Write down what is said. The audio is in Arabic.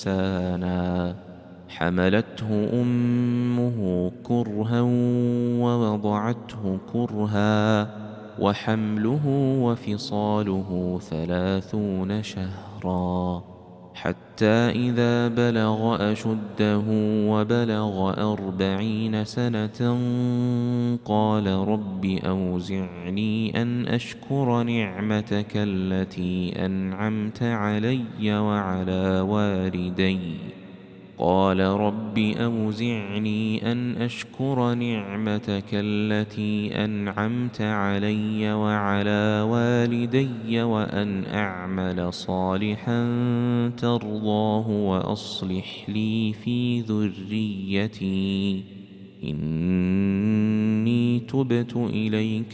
إنسانا حملته أمه كرها ووضعته كرها وحمله وفصاله 30 شهرا حتى إذا بلغ أشده وبلغ 40 سنة قال رب أوزعني أن أشكر نعمتك التي أنعمت علي وعلى والدي قال رب أوزعني أن أشكر نعمتك التي أنعمت علي وعلى والدي وأن أعمل صالحا ترضاه وأصلح لي في ذريتي إني تبت إليك